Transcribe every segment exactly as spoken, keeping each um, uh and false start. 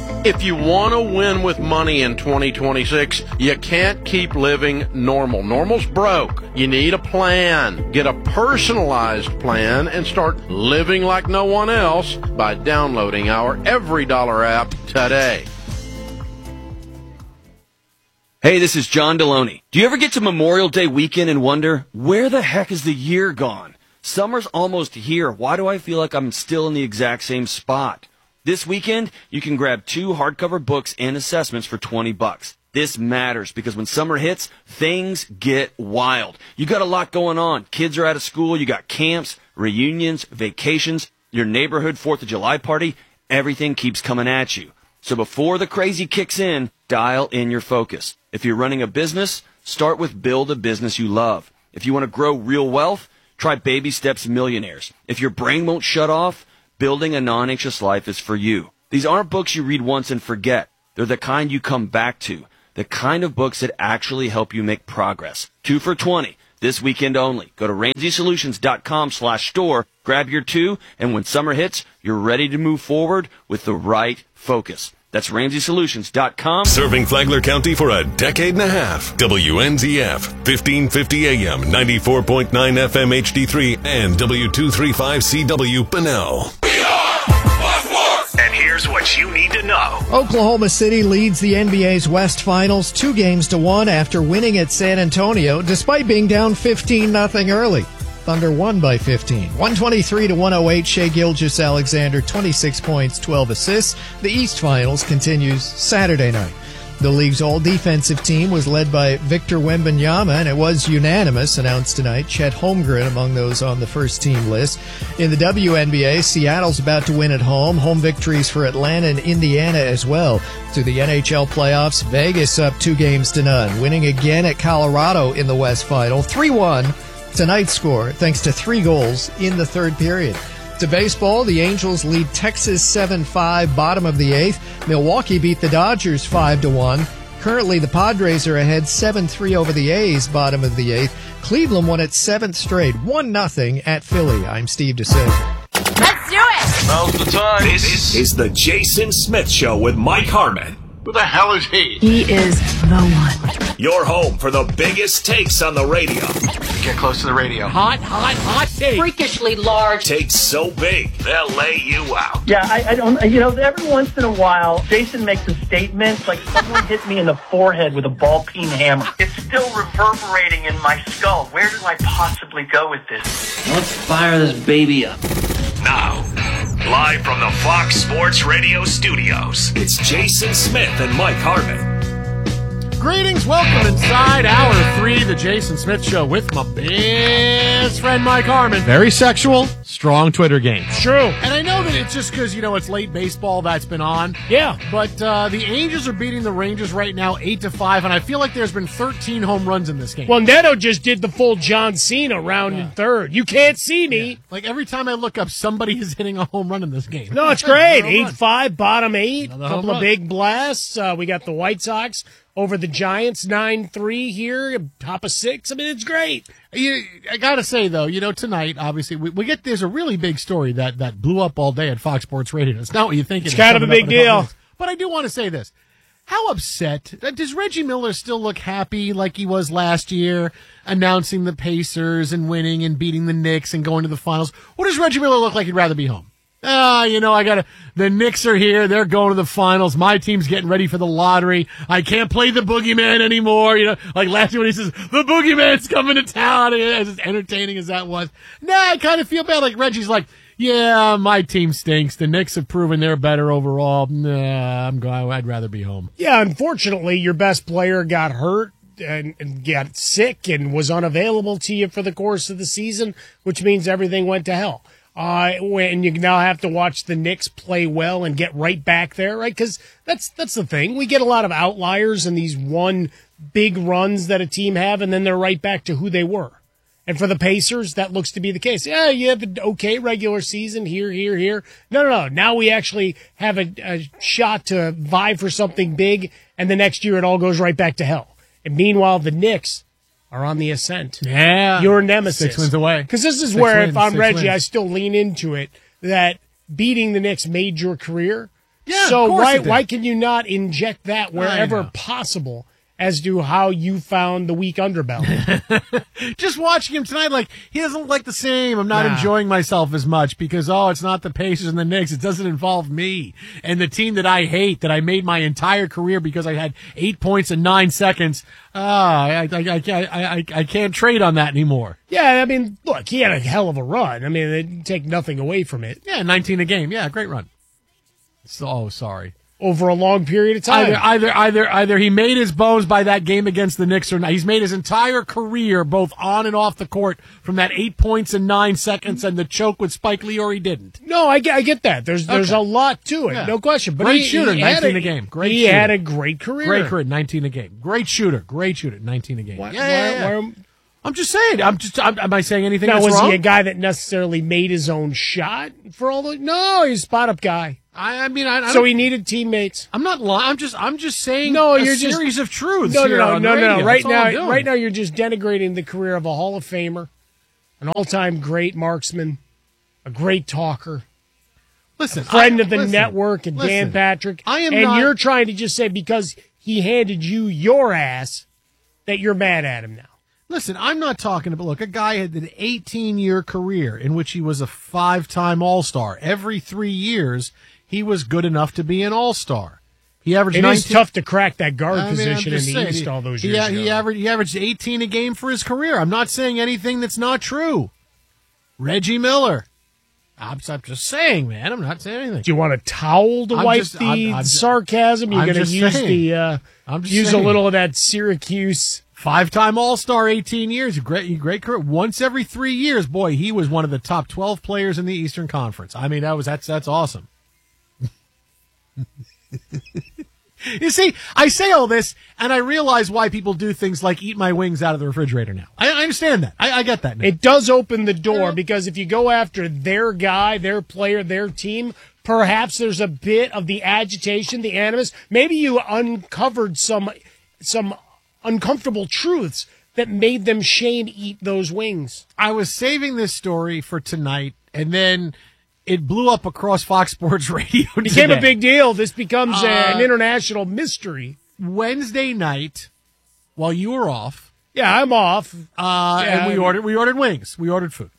If you want to win with money in twenty twenty-six, you can't keep living normal. Normal's broke. You need a plan. Get a personalized plan and start living like no one else by downloading our Every Dollar app today. Hey, this is John Deloney. Do you ever get to Memorial Day weekend and wonder, where the heck is the year gone? Summer's almost here. Why do I feel like I'm still in the exact same spot? This weekend, you can grab two hardcover books and assessments for twenty bucks. This matters because when summer hits, things get wild. You got a lot going on. Kids are out of school. You got camps, reunions, vacations, your neighborhood fourth of July party. Everything keeps coming at you. So before the crazy kicks in, dial in your focus. If you're running a business, start with Build a Business You Love. If you want to grow real wealth, try Baby Steps Millionaires. If your brain won't shut off, Building a Non-Anxious Life is for you. These aren't books you read once and forget. They're the kind you come back to. The kind of books that actually help you make progress. Two for twenty. This weekend only. Go to Ramsey Solutions dot com slash store. Grab your two, and when summer hits, you're ready to move forward with the right focus. That's Ramsey Solutions dot com. Serving Flagler County for a decade and a half. W N Z F, fifteen fifty A M, ninety-four point nine F M H D three, and W two thirty-five C W Bunnell. We are Fox Sports! And here's what you need to know. Oklahoma City leads the N B A's West Finals two games to one after winning at San Antonio, despite being down fifteen nothing early. Thunder won by fifteen. one twenty-three to one oh eight. Shai Gilgeous-Alexander, twenty-six points, twelve assists. The East Finals continues Saturday night. The league's all-defensive team was led by Victor Wembanyama, and it was unanimous, announced tonight. Chet Holmgren among those on the first-team list. In the W N B A, Seattle's about to win at home. Home victories for Atlanta and Indiana as well. To the N H L playoffs, Vegas up two games to none, winning again at Colorado in the West Final. three one. Tonight's score, thanks to three goals in the third period. To baseball, the Angels lead Texas seven five, bottom of the eighth. Milwaukee beat the Dodgers five to one. Currently, the Padres are ahead seven three over the A's, bottom of the eighth. Cleveland won its seventh straight, one nothing at Philly. I'm Steve DeSouza. Let's do it! Now's the time. This is the Jason Smith Show with Mike Harmon. Who the hell is he? He is the one. Your home for the biggest takes on the radio. Get close to the radio. Hot, hot, hot take. Freakishly large. Takes so big, they'll lay you out. Yeah, I, I don't, you know, every once in a while, Jason makes a statement like someone hit me in the forehead with a ball-peen hammer. It's still reverberating in my skull. Where do I possibly go with this? Let's fire this baby up. Now, live from the Fox Sports Radio studios, it's Jason Smith and Mike Harmon. Greetings, welcome inside hour three, the Jason Smith Show with my best friend Mike Harmon. Very sexual, strong Twitter game. True. And I know that it's just because, you know, it's late baseball that's been on. Yeah. But uh, the Angels are beating the Rangers right now eight to five, and I feel like there's been thirteen home runs in this game. Well, Neto just did the full John Cena round yeah. in third. You can't see me. Yeah. Like every time I look up, somebody is hitting a home run in this game. No, it's great. eight five, bottom eight, a couple of run. big blasts. Uh, we got the White Sox over the Giants, nine three here, top of six. I mean, it's great. You, I got to say, though, you know, tonight, obviously, we, we get, there's a really big story that, that blew up all day at Fox Sports Radio. It's not what you think. It's kind of a big deal. But I do want to say this. How upset, does Reggie Miller still look happy like he was last year, announcing the Pacers and winning and beating the Knicks and going to the finals? Or does Reggie Miller look like he'd rather be home? Ah, uh, you know, I gotta, the Knicks are here. They're going to the finals. My team's getting ready for the lottery. I can't play the boogeyman anymore. You know, like last year when he says, the boogeyman's coming to town, as entertaining as that was. Nah, I kind of feel bad. Like Reggie's like, yeah, my team stinks. The Knicks have proven they're better overall. Nah, I'm going, I'd rather be home. Yeah, unfortunately, your best player got hurt and, and got sick and was unavailable to you for the course of the season, which means everything went to hell. Uh, when you now have to watch the Knicks play well and get right back there, right? Because that's that's the thing. We get a lot of outliers in these one big runs that a team have, and then they're right back to who they were. And for the Pacers, that looks to be the case. Yeah, you have an okay regular season here, here, here. No, no, no. Now we actually have a, a shot to vie for something big, and the next year it all goes right back to hell. And meanwhile, the Knicks are on the ascent. Yeah. Your nemesis. Six wins away. Because this is Six where, wins, if I'm Reggie, wins. I still lean into it, that beating the Knicks made your career. Yeah, so of course why it did. why can you not inject that wherever know. possible as to how you found the weak underbelly? Just watching him tonight, like, he doesn't look like the same. I'm not Nah. enjoying myself as much because, oh, it's not the Pacers and the Knicks. It doesn't involve me and the team that I hate, that I made my entire career because I had eight points in nine seconds. Ah, I, I, I, I, I, I can't trade on that anymore. Yeah, I mean, look, he had a hell of a run. I mean, they take nothing away from it. Yeah, nineteen a game. Yeah, great run. So, oh, sorry. Over a long period of time. Either, either, either, either he made his bones by that game against the Knicks or not. He's made his entire career, both on and off the court, from that eight points in nine seconds and the choke with Spike Lee, or he didn't. No, I get, I get that. There's there's Okay. a lot to it, Yeah. no question. But Great he, shooter, he had nineteen a game. Great he shooter. had a great career. Great career, nineteen a game. Great shooter, great shooter, nineteen a game. Why- yeah, yeah, yeah. why- why- I'm just saying. I'm just. I'm, am I saying anything Now, that's was wrong? he a guy that necessarily made his own shot for all the? No, he's a spot up guy. I, I mean, I, I So don't- he needed teammates. I'm not lying. I'm just. I'm just saying. No, a you're just series of truths. No, no, here no, on no, the no, radio. no. Right That's all I'm now, doing. right now, you're just denigrating the career of a Hall of Famer, an all-time great marksman, a great talker, Listen, a friend I- of the listen, network, and Dan listen. Patrick. I am and not- you're trying to just say because he handed you your ass that you're mad at him now. Listen, I'm not talking about, look, a guy had an eighteen-year career in which he was a five-time All-Star. Every three years, he was good enough to be an All-Star. He averaged It nineteen. is tough to crack that guard I mean, I'm position in just the saying, East he- all those he, years he, ago. averaged, he averaged eighteen a game for his career. I'm not saying anything that's not true. Reggie Miller. I'm, I'm just saying, man. I'm not saying anything. Do you want a towel to I'm wipe just- the I'm- I'm- sarcasm? You're I'm going to just use saying. the uh, I'm just use saying. a little of that Syracuse. Five-time All-Star, eighteen years, great, great career. Once every three years, boy, he was one of the top twelve players in the Eastern Conference. I mean, that was that's that's awesome. You see, I say all this, and I realize why people do things like eat my wings out of the refrigerator now. I, I understand that. I, I get that now. It does open the door because if you go after their guy, their player, their team, perhaps there's a bit of the agitation, the animus. Maybe you uncovered some some uncomfortable truths that made them shame eat those wings. I was saving this story for tonight, and then it blew up across Fox Sports Radio. It became today. a big deal. This becomes uh, Uh, an international mystery. Wednesday night, while you were off, Yeah, I'm off. uh, Yeah, and we I'm- ordered we ordered wings. We ordered food,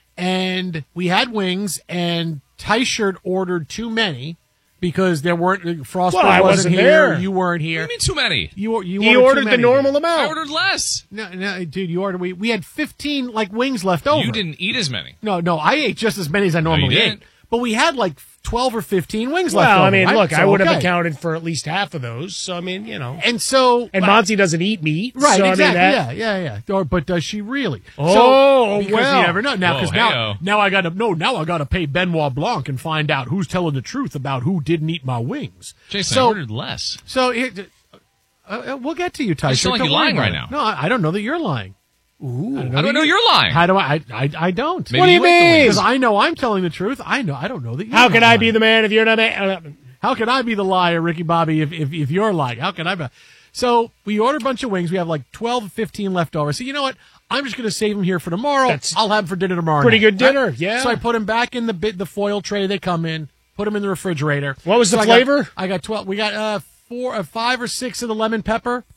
and we had wings. And Tyshirt ordered too many because there weren't Frostberg Well, I wasn't, wasn't here. there. You weren't here. What do you mean too many? You you He ordered, ordered too the many, normal dude. amount. I ordered less. No, no, dude, you ordered. We we had fifteen like wings left over. You didn't eat as many. No, no, I ate just as many as I normally didn't. ate. But we had like twelve or fifteen wings left Well, over. I mean, right? look, So, I would have okay. accounted for at least half of those. So, I mean, you know. And so, And Monty doesn't eat meat. right, so, exactly, I mean, that, yeah, yeah, yeah. Or, but does she really? Oh, so, because well. you never know now. Whoa, Because now, hey-o. now I got to no. Now I got to pay Benoit Blanc and find out who's telling the truth about who didn't eat my wings. Jason, so, I ordered less. So it, uh, uh, we'll get to you, Tyson. You sound like Don't you're worry lying about right it. now. No, I, I don't know that you're lying. Ooh, How do I know you're lying? How do I? I, I, I don't. Maybe What do you ain't the mean? Because I know I'm telling the truth. I know. I don't know that. You're How can not I be lying. the man if you're not? Man? How can I be the liar, Ricky Bobby, if, if, if you're lying? How can I be? So we ordered a bunch of wings. We have like twelve, fifteen left over. So you know what? I'm just going to save them here for tomorrow. That's I'll have them for dinner tomorrow. pretty night. good dinner, Right? yeah. So I put them back in the bit, the foil tray they come in, put them in the refrigerator. What was the So I got- flavor? I got twelve. We got uh, four, uh, five or six of the lemon pepper,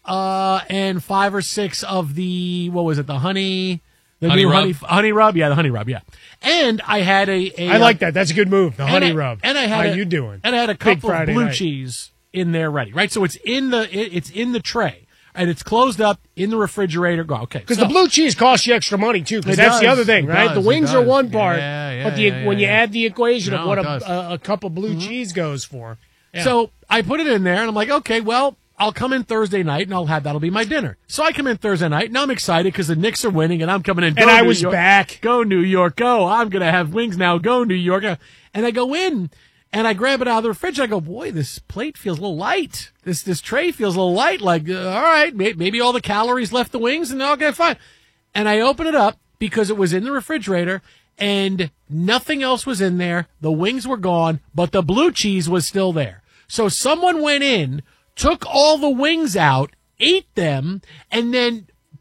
uh, and five or six of the, what was it, the honey. The Honey new rub? honey, honey rub, yeah, the honey rub, yeah. And I had a, a I like that. That's a good move. The and honey I- rub. And I had How a, you doing? And I had a Big couple of Friday blue night. cheese in there ready, right? So it's in the it, it's in the tray and it's closed up in the refrigerator. Go okay, Because so- the blue cheese costs you extra money too. Because It that's the does. other thing, It right? does. The It wings are does. one part, Yeah, yeah, but the, yeah, when you yeah. add the equation No, of what it a, does. a, a cup of blue cheese goes for, yeah. So I put it in there, and I'm like, okay, well, I'll come in Thursday night, and I'll have that'll be my dinner. So I come in Thursday night, now I'm excited because the Knicks are winning, and I'm coming in. Go and I New was York. back. Go New York, go! I'm gonna have wings now. Go New York, and I go in, and I grab it out of the fridge. And I go, boy, this plate feels a little light. This this tray feels a little light. Like, uh, all right, may, maybe all the calories left the wings, and okay, fine. And I open it up because it was in the refrigerator. And nothing else was in there. The wings were gone, but the blue cheese was still there. So someone went in, took all the wings out, ate them, and then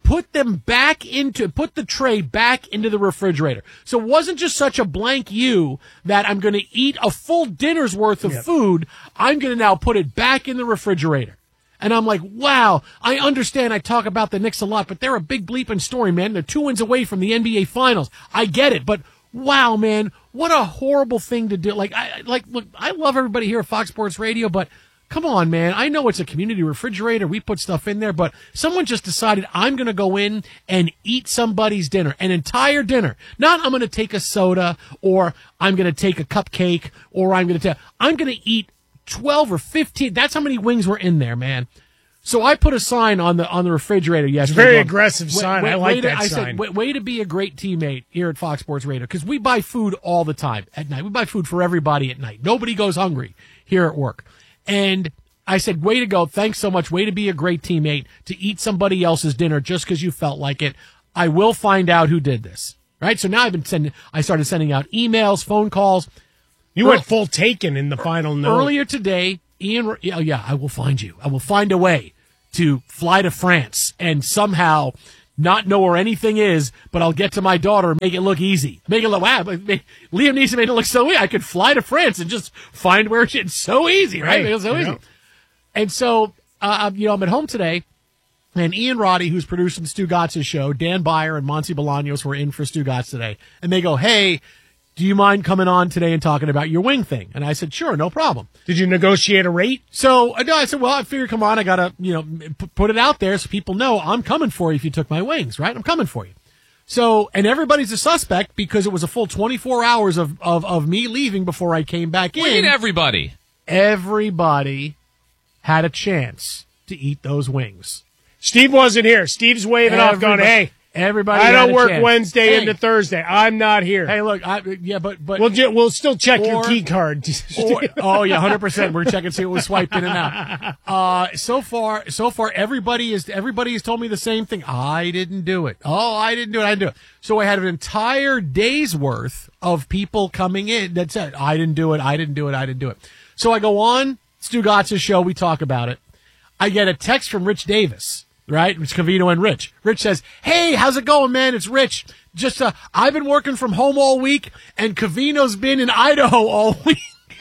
put them back into, put the tray back into the refrigerator. So it wasn't just such a blank you that I'm going to eat a full dinner's worth of Yep. food. I'm going to now put it back in the refrigerator. And I'm like, wow, I understand I talk about the Knicks a lot, but they're a big bleeping story, man. They're two wins away from the N B A Finals. I get it, but wow, man, what a horrible thing to do. Like, I like, look, I love everybody here at Fox Sports Radio, but come on, man. I know it's a community refrigerator. We put stuff in there, but someone just decided I'm going to go in and eat somebody's dinner, an entire dinner. Not I'm going to take a soda or I'm going to take a cupcake or I'm going to take, I'm going to eat twelve or fifteen. That's how many wings were in there, man. So I put a sign on the on the refrigerator yesterday. It's a very going, aggressive sign. I like way that to, I sign. said, way, way to be a great teammate here at Fox Sports Radio, because we buy food all the time at night. We buy food for everybody at night. Nobody goes hungry here at work. And I said, way to go. Thanks so much. Way to be a great teammate to eat somebody else's dinner just because you felt like it. I will find out who did this. Right? So now I've been sending, I started sending out emails, phone calls. You went full Taken in the final note. Earlier today, Ian, yeah, yeah, I will find you. I will find a way to fly to France and somehow not know where anything is, but I'll get to my daughter and make it look easy. Make it look, wow, Liam Neeson made it look so easy. I could fly to France and just find where it's so easy, right? Right. It was so Yeah. easy. And so, uh, you know, I'm at home today, and Ian Roddy, who's producing Stu Gatz' show, Dan Byer and Monty Bolaños were in for Stu Gatz today, and they go, hey, do you mind coming on today and talking about your wing thing? And I said, sure, no problem. Did you negotiate a rate? So uh, no, I said, well, I figured, come on, I got to, you know, p- put it out there so people know I'm coming for you if you took my wings, right? I'm coming for you. So, and everybody's a suspect because it was a full twenty-four hours of, of, of me leaving before I came back in. What do you mean everybody? Everybody had a chance to eat those wings. Steve wasn't here. Steve's waving off going, hey, everybody I had don't a work chance. Wednesday Hey. into Thursday. I'm not here. Hey, look, I, yeah, but, but. We'll, ju- we'll still check your Or- key card. Or- oh yeah, hundred percent. We're checking see what was swiped in and out. Uh, so far, so far, everybody is everybody has told me the same thing. I didn't do it. Oh, I didn't do it. I didn't do it. So I had an entire day's worth of people coming in that said, I didn't do it. I didn't do it. I didn't do it. So I go on Stu Gatz' show. We talk about it. I get a text from Rich Davis. Right? It's Covino and Rich. Rich says, hey, how's it going, man? It's Rich. Just, uh, I've been working from home all week, and Covino's been in Idaho all week.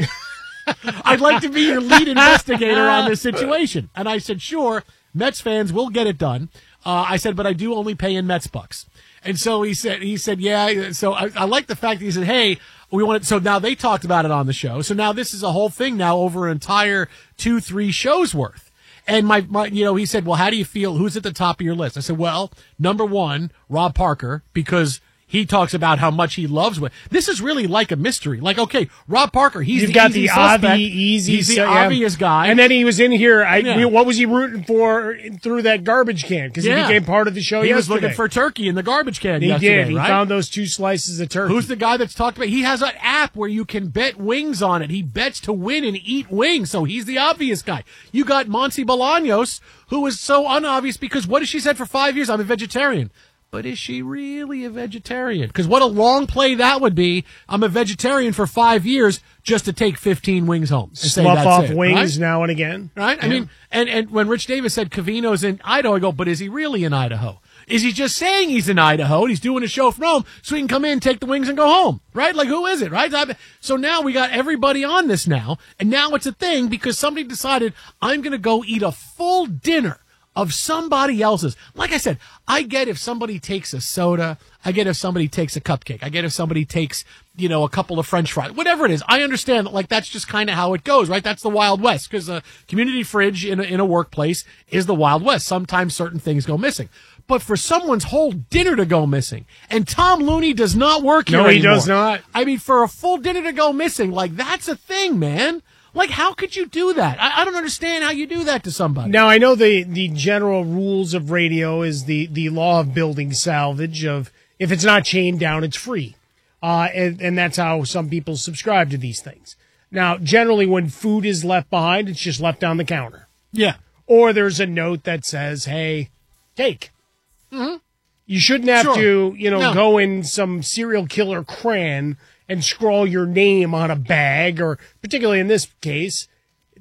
I'd like to be your lead investigator on this situation. And I said, sure, Mets fans will get it done. Uh, I said, but I do only pay in Mets bucks. And so he said, he said, yeah. So I, I like the fact that he said, hey, we want it. So now they talked about it on the show. So now this is a whole thing now over an entire two, three shows worth. And my, my, you know, he said, well, how do you feel? Who's at the top of your list? I said, well, number one, Rob Parker, because he talks about how much he loves it. This is really like a mystery. Like, okay, Rob Parker, he's You've the got easy the suspect. obvi- easy, He's the so- yeah. obvious guy. And then he was in here. I, Yeah. we- what was he rooting for through that garbage can? Because Yeah. he became part of the show he yesterday. was looking for turkey in the garbage can He yesterday, did. He right? found those two slices of turkey. Who's the guy that's talked about? He has an app where you can bet wings on it. He bets to win and eat wings, so he's the obvious guy. You got Monty Bolaños, who is so unobvious because what has she said for five years? I'm a vegetarian. But is she really a vegetarian? Because what a long play that would be. I'm a vegetarian for five years just to take fifteen wings home. And say Slough that's off it, wings right? now and again. Right? I Yeah. mean, and, and when Rich Davis said Covino's in Idaho, I go, but is he really in Idaho? Is he just saying he's in Idaho and he's doing a show from home so he can come in, take the wings, and go home? Right? Like, who is it? Right? So now we got everybody on this now, and now it's a thing because somebody decided I'm going to go eat a full dinner of somebody else's. Like I said, I get if somebody takes a soda. I get if somebody takes a cupcake. I get if somebody takes, you know, a couple of French fries. Whatever it is, I understand that, like, that's just kind of how it goes, right? That's the Wild West, because a community fridge in a, in a workplace is the Wild West. Sometimes certain things go missing. But for someone's whole dinner to go missing, and Tom Looney does not work here No, he anymore. does not. I mean, for a full dinner to go missing, like, that's a thing, man. Like, how could you do that? I, I don't understand how you do that to somebody. Now, I know the, the general rules of radio is the, the law of building salvage of if it's not chained down, it's free. Uh, and, and that's how some people subscribe to these things. Now, generally, when food is left behind, it's just left on the counter. Yeah. Or there's a note that says, hey, take. Mm-hmm. You shouldn't have Sure. to, you know, No. go in some serial killer crayon and scrawl your name on a bag, or particularly in this case, it's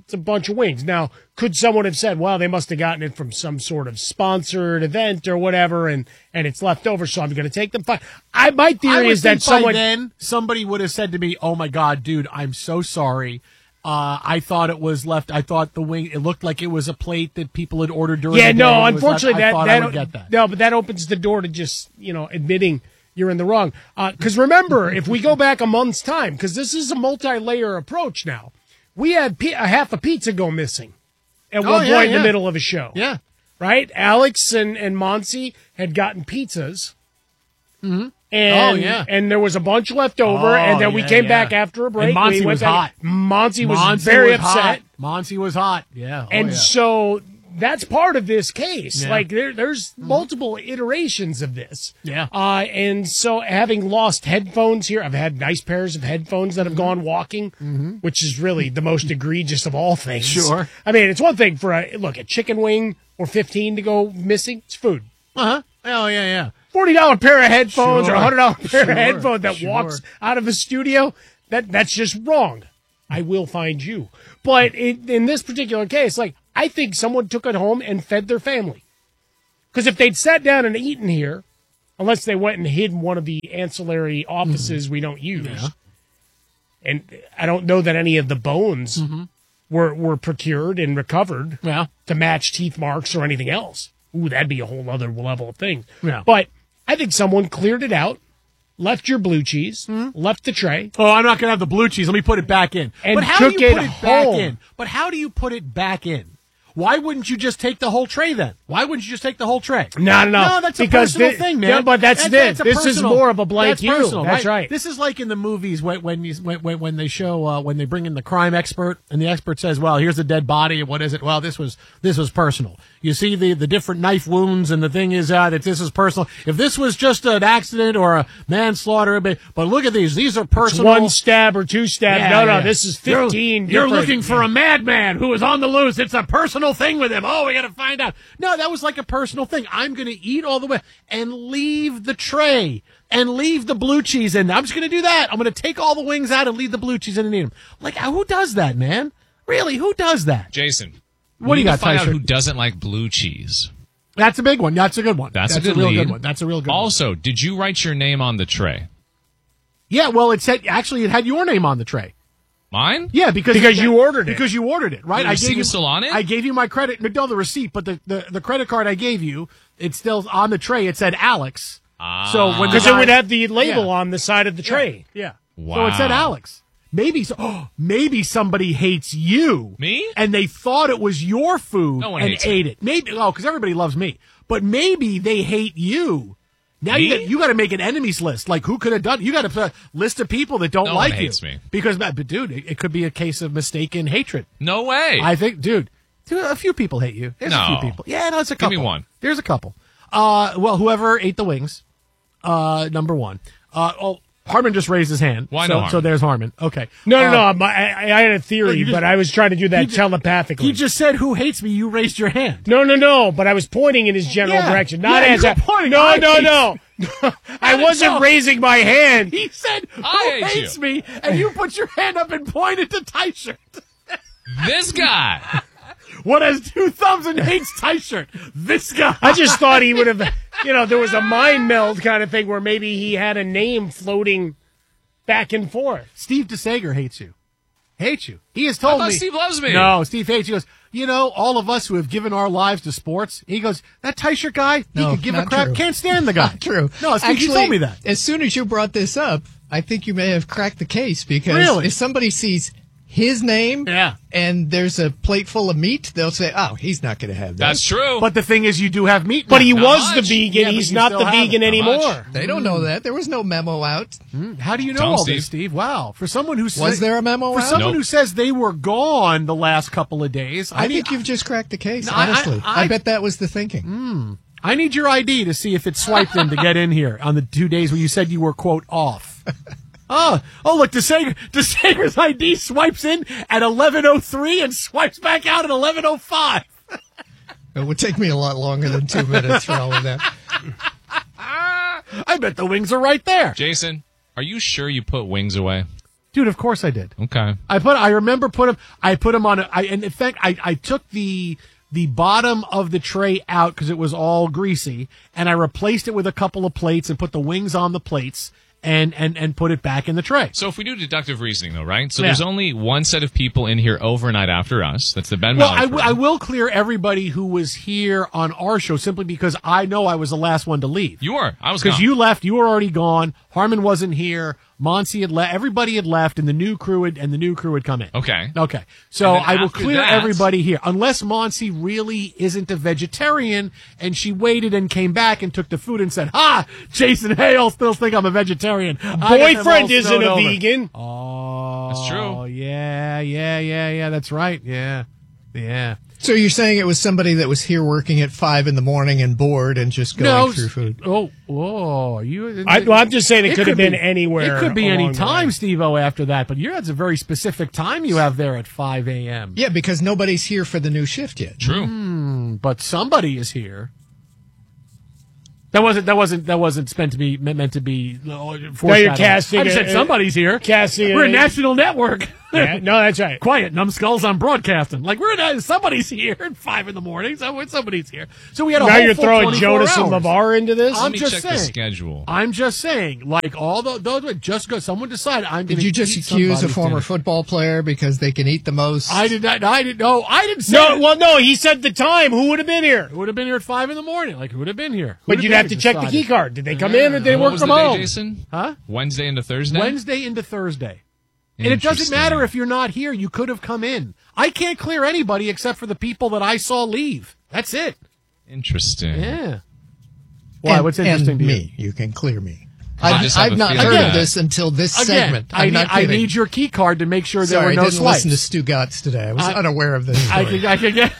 It's a bunch of wings. Now, could someone have said, well, they must have gotten it from some sort of sponsored event or whatever, and, and it's left over, so I'm going to take them. Fine. I, my I theory would is that think someone. by then somebody would have said to me, "Oh my God, dude, I'm so sorry. Uh, I thought it was left. I thought the wing. It looked like it was a plate that people had ordered during. Yeah, the day. no, It was unfortunately, left. I that, thought that, I would get that. No, but that opens the door to just, you know, admitting you're in the wrong. Because remember, if we go back a month's time, because this is a multi-layer approach now, we had pe- a half a pizza go missing at Oh, one yeah, point in yeah. the middle of a show. Yeah. Right? Alex and, and Monty had gotten pizzas. Mm-hmm. And, Oh, yeah. and there was a bunch left over, Oh, and then we yeah, came yeah. back after a break. And Monty we went was back- hot. Monty was Monty very was upset. hot. Monty was hot. Yeah. Oh, and yeah. so that's part of this case. Yeah. Like there, there's multiple iterations of this. Yeah. Uh, and so having lost headphones here, I've had nice pairs of headphones that have gone walking, Mm-hmm. which is really the most egregious of all things. Sure. I mean, it's one thing for a look a chicken wing or fifteen to go missing. It's food. Uh huh. Oh yeah, yeah. Forty dollar pair of headphones Sure. or a hundred dollar pair Sure. of headphones that Sure. walks out of a studio. That that's just wrong. I will find you. But it, in this particular case, like I think someone took it home and fed their family. Because if they'd sat down and eaten here, unless they went and hid in one of the ancillary offices we don't use, Yeah. and I don't know that any of the bones were were procured and recovered Yeah. to match teeth marks or anything else. Ooh, that'd be a whole other level of things. Yeah. But I think someone cleared it out, left your blue cheese, left the tray. Oh, I'm not gonna have the blue cheese. Let me put it back in. And but how took do you it put it back home. in? But how do you put it back in? Why wouldn't you just take the whole tray then? Why wouldn't you just take the whole tray? No, no, no. No, that's a Because personal thi- thing, man. yeah, but that's That's- it. that's a This is personal- more of a blank that's you. personal, That's right. This is like in the movies when when you, when, when when they show uh, when they bring in the crime expert and the expert says, "Well, here's a dead body. And what is it? Well, this was this was personal. You see the the different knife wounds, and the thing is uh, that this is personal. If this was just an accident or a manslaughter, but, but look at these. These are It's personal. one stab or two stabs. Yeah, no, no, yeah. this is You're- fifteen. You're, different- looking for a madman who is on the loose. It's a personal thing with him. Oh, we got to find out. No, that was like a personal thing. I'm going to eat all the way and leave the tray and leave the blue cheese in. I'm just going to do that. I'm going to take all the wings out and leave the blue cheese in and eat them. Like, who does that, man? Really, who does that? Jason, What we do you need got, to find out Tyson? who doesn't like blue cheese. That's a big one. That's a good one. That's, a good real lead. good one. That's a real good one. Also, did you write your name on the tray? Yeah, well, it said actually it had your name on the tray. Mine? Yeah, because Because it- you ordered it. Because you ordered it, right? The I receipt gave you was still on it? I gave you my credit, no, the receipt, but the, the, the credit card I gave you, it's still on the tray. It said Alex. Ah. So when the Because it guy- would have the label Yeah. on the side of the tray. Yeah. Wow. So it said Alex. Maybe so, oh, maybe somebody hates you. Me? And they thought it was your food No one and hates ate it. Maybe oh, because everybody loves me. But maybe they hate you. Now you Me? got, you got to make an enemies list. Like who could have done? You got to put a list of people that don't No like one you. hates me. Because, but dude, it, it could be a case of mistaken hatred. No way. I think, dude, dude, a few people hate you. There's a No. few people. Yeah, no, it's a Give me couple. one. There's a couple. Uh, well, whoever ate the wings, uh, number one. Uh, oh, Harmon just raised his hand. Why so, no Harmon? So there's Harmon. Okay. No, no, Uh, no. my- I, I had a theory, you just- but I was trying to do that he ju- telepathically. He just said, "Who hates me?" You raised your hand. No, no, no. But I was pointing in his general Yeah. direction, not Yeah, as you a. were pointing, No, I no, hate no. I did wasn't know. raising my hand. He said, "Who I hate hates you." me?" And you put your hand up and pointed to tie shirt. This guy. What has two thumbs and hates tie shirt? This guy. I just thought he would have. You know, there was a mind meld kind of thing where maybe he had a name floating back and forth. Steve DeSager hates you. Hates you. He has I told thought me. Steve loves me. No, Steve hates you. He goes, you know, all of us who have given our lives to sports, he goes, that Teicher guy, he No, could give a not crap, true. can't stand the guy. Not true. No, Steve, Actually, he told me that. As soon as you brought this up, I think you may have cracked the case because Really? if somebody sees his name Yeah. and there's a plate full of meat, they'll say, oh, he's not going to have that. That's true. But the thing is, you do have meat. But now. he Not was much. the vegan. Yeah, but He's you not still the have vegan it. Not anymore. much. They don't know that. There was no memo out. How do you know Tell him, all Steve. this, Steve? Wow. For someone who says, Was there a memo For out? someone Nope. who says they were gone the last couple of days, I, I need, think you've just cracked the case, No, I- honestly. I, I- bet that was the thinking. I need your I D to see if it's swiped in to get in here on the two days where you said you were, quote, off. Oh, oh! Look, DeSager, DeSager's I D swipes in at eleven oh three and swipes back out at eleven oh five. It would take me a lot longer than two minutes for all of that. I bet the wings are right there. Jason, are you sure you put wings away? Dude, of course I did. Okay. I put. I remember put him. I put him on. A, I, and in fact, I, I took the the bottom of the tray out because it was all greasy, and I replaced it with a couple of plates and put the wings on the plates and and and put it back in the tray. So if we do deductive reasoning, though, right? So Yeah. there's only one set of people in here overnight after us. That's the Ben Well, I, Mallard w- crew. I will clear everybody who was here on our show simply because I know I was the last one to leave. You were. I was Because gone. you left. You were already gone. Harmon wasn't here. Monty had left. Everybody had left, and the new crew had, and the new crew had come in. Okay. Okay. So And then I will after clear that- everybody here, unless Monty really isn't a vegetarian, and she waited and came back and took the food and said, "Ha! Jason Hale still think I'm a vegetarian. I got them Boyfriend all isn't snowed a over." vegan. Oh, That's true. Oh yeah, yeah, yeah, yeah. That's right. Yeah, yeah. So you're saying it was somebody that was here working at five in the morning and bored and just going No, through food? Oh, oh, you. I, well, I'm just saying it, could have been be- anywhere. It could be any along the time, way. Steve-O, after that. But you're, that's a very specific time you have there at five a.m. Yeah, because nobody's here for the new shift yet. True. Mm, but somebody is here. That wasn't. That wasn't. That wasn't meant to be meant to be. Uh, Now you're casting I just a- said somebody's here. casting We're a a- national network. Yeah, no, that's right. Quiet, numbskulls. I'm broadcasting. Like we're not, somebody's here at five in the morning. So somebody's here. So we had a Now whole you're full throwing twenty-four Jonas and hours. LeVar into this. I'm Let me just check saying. the schedule. I'm just saying. Like all the, those, just go. Someone decide. I'm. Did gonna you just eat accuse a somebody's former dinner. football player because they can eat the most? I did not. I didn't know. I didn't say. No, it. well, no, he said the time. Who would have been here? Who would have been here at five in the morning? Like who would have been here? Who But would you'd been have to here check the decided? key card. Did they come in or did they And what work was from the day, home? Jason? Huh? Wednesday into Thursday? Wednesday into Thursday. And it doesn't Interesting. matter if you're not here. You could have come in. I can't clear anybody except for the people that I saw leave. That's it. Interesting. Yeah. Why? And- What's interesting and to you? me. You can clear me. I I've, just have I've a not feeling heard that- of this until this Again, segment. I'm I, need, not I kidding. need your key card to make sure there Sorry, were no I didn't swipes. listen to Stu Gatz today. I was I- unaware of this I story. could, I could get.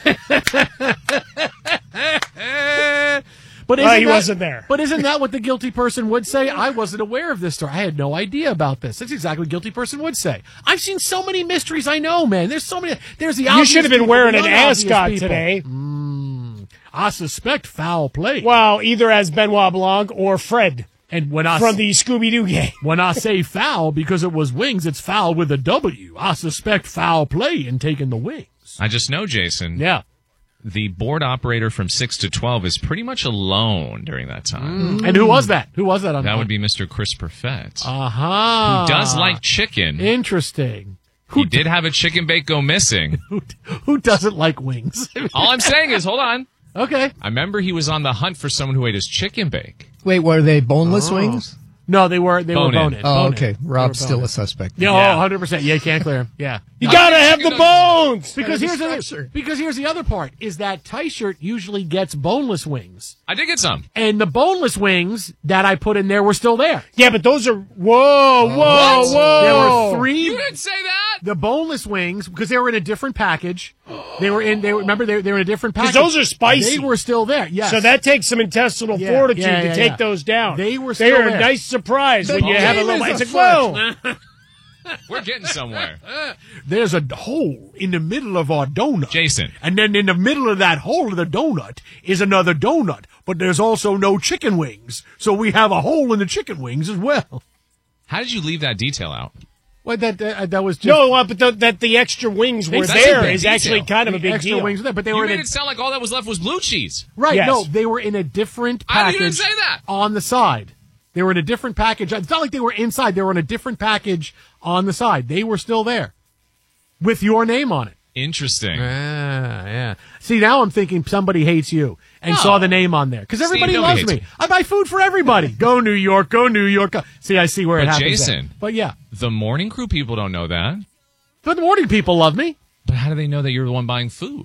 But Well, isn't he that- wasn't there. But isn't that what the guilty person would say? I wasn't aware of this story. I had no idea about this. That's exactly what a guilty person would say. I've seen so many mysteries. I know, man. There's so many. There's the. You obvious should have been people, wearing the an unobvious ascot people. today. Mm, I suspect foul play. Well, either as Benoit Blanc or Fred and when I from the Scooby Doo game. when I say foul because it was wings, it's foul with a W. I suspect foul play in taking the wings. I just know, Jason. Yeah. The board operator from six to twelve is pretty much alone during that time. And who was that? Who was that? On That would be Mister Chris Perfett, Aha. who does like chicken. Interesting. He did have a chicken bake go missing. Who, who doesn't like wings? All I'm saying is, hold on. Okay. I remember he was on the hunt for someone who ate his chicken bake. Wait, were they boneless Oh. wings? No, they were they Bone were in. bone in. Oh, Bone in. okay. They were Rob's bone still in. a suspect. Yeah, Yeah. oh, one hundred percent. Yeah, you can't clear him. Yeah. You gotta have the chicken bones. Because here's the structure. because here's the other part is that T-shirt usually gets boneless wings. I did get some. And the boneless wings that I put in there were still there. Yeah, but those are whoa, whoa, What? whoa. There were three You didn't say that. the boneless wings because they were in a different package. They were in they were, remember they, they were in a different 'Cause package. those are spicy. They were still there. Yes. So that takes some intestinal Yeah, fortitude yeah, to yeah, take yeah. those down. They were They still are there. a nice surprise The when you have a game little. is It's like, afoot. whoa. We're getting somewhere. There's a hole in the middle of our donut. Jason. And then in the middle of that hole of the donut is another donut. But there's also no chicken wings. So we have a hole in the chicken wings as well. How did you leave that detail out? Well, that that, that was just No, uh, but the, that the extra wings were That's a there big is actually detail. kind of a the big extra deal. wings were there, but they You were made in a, it sound like all that was left was blue cheese. right. Yes. No, they were in a different I package. didn't even say that. On the side. They were in a different package. It's not like they were inside. They were in a different package on the side. They were still there with your name on it. Interesting. Yeah, yeah. See, now I'm thinking somebody hates you and No. saw the name on there because everybody nobody loves hates me. me. I buy food for everybody. Go New York, go New York. Go. See, I see where it But happens. Jason. at. But yeah, The morning crew people don't know that. but the morning people love me But how do they know that you're the one buying food?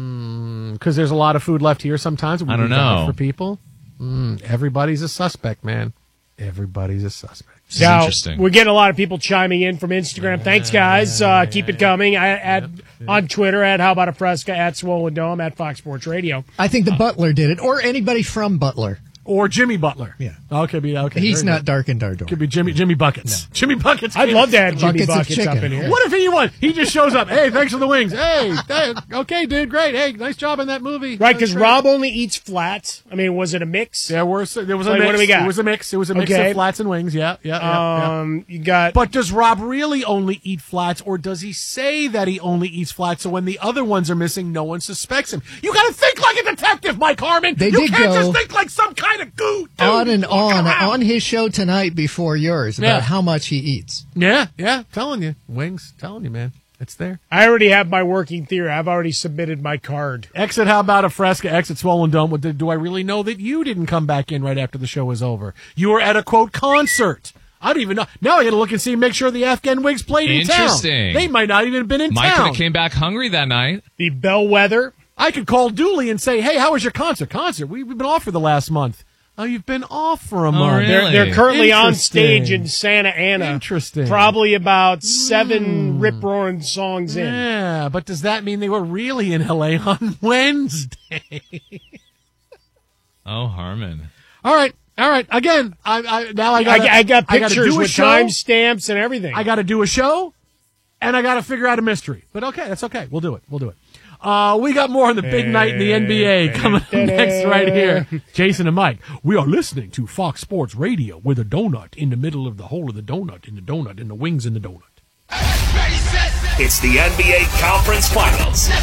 because there's a lot of food left here. Sometimes we I don't leave that know. for people. Mm, everybody's a suspect, man. Everybody's a suspect. This is Now, interesting. we're getting a lot of people chiming in from Instagram. Thanks, guys. Uh, keep it coming. I, at on Twitter at How About a Fresca, at Swollen Dome, at Fox Sports Radio. I think the Butler did it, or anybody from Butler. Or Jimmy Butler. Yeah. Okay, be okay. He's very not good. dark and Dardor. Could be Jimmy Jimmy Buckets. No. Jimmy Buckets. I'd love to have Jimmy Buckets of Buckets up chicken. in here. What if he won? He just shows up. Hey, thanks for the wings. Hey, hey okay, dude, great. Hey, nice job in that movie. Right, because That's great. Rob only eats flats. I mean, was it a mix? There were there was a Like, mix. what do we got? It was a mix. It was a mix Okay. of flats and wings. Yeah, yeah, yeah, Um, yeah. you got. But does Rob really only eat flats, or does he say that he only eats flats, so when the other ones are missing, no one suspects him? You got to think like a detective, Mike Harmon. They you did can't go just think like some kind of goo. Dude. On and Look on, around. on his show tonight before yours about Yeah. how much he eats. Yeah, yeah, telling you, wings, telling you, man, it's there. I already have my working theory. I've already submitted my card. Exit, how about a Fresca? Exit Swollen Dome. What, do I really know that you didn't come back in right after the show was over? You were at a, quote, concert. I don't even know. Now I got to look and see, make sure the Afghan Wigs played in town. Interesting. They might not even have been in Mike could town. have came back hungry that night. The Bellwether. I could call Dooley and say, hey, how was your concert? Concert? We, we've been off for the last month. Oh, you've been off for a month. really? They're, they're currently on Interesting. stage in Santa Ana. Interesting. Probably about seven rip-roaring songs in. Yeah, but does that mean they were really in L A on Wednesday? Oh, Harmon. All right, all right. Again, I, I now I got I, I got gotta pictures do a with show. timestamps and everything. I got to do a show, and I got to figure out a mystery. But okay, that's okay. We'll do it. We'll do it. Uh, we got more on the big night in the N B A coming up next right here. Jason and Mike, we are listening to Fox Sports Radio with a donut in the middle of the hole of the donut, in the donut, and the wings in the donut. It's the N B A Conference Finals.